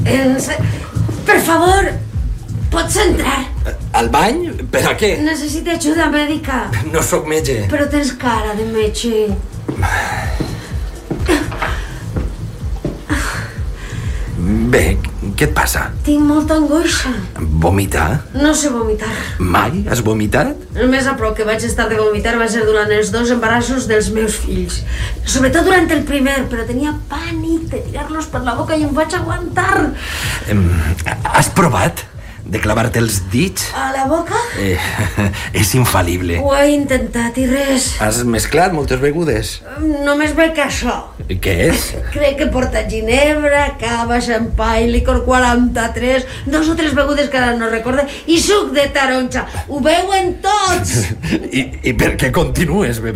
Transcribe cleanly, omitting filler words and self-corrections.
Per favor, pots entrar? Al bany? Per a què? Necessito ajuda mèdica. No sóc metge. Però tens cara de metge. Bé, què et passa? Tinc molta angoixa. Vomitar? No sé vomitar. Mai has vomitat? El més a prop que vaig estar de vomitar va ser durant els 2 embarassos dels meus fills. Sobretot durant el primer, però tenia pànic de tirar-los per la boca i em vaig aguantar. Has provat de clavar-te els dits? A la boca? És infal·lible. Ho he intentat i res. Has mesclat moltes begudes? Només bec això. Què és? Crec que porta ginebra, cava, xampany, licor 43, 2 o 3 begudes que ara no recorde, i suc de taronja. Ho veuen tots! I per què continues bevent?